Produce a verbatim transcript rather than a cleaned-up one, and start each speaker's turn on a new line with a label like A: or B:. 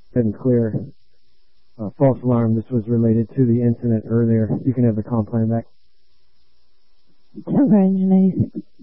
A: and clear. Uh, false alarm. This was related to the incident earlier. You can have the comp plan back.
B: Tower engine eighty-six.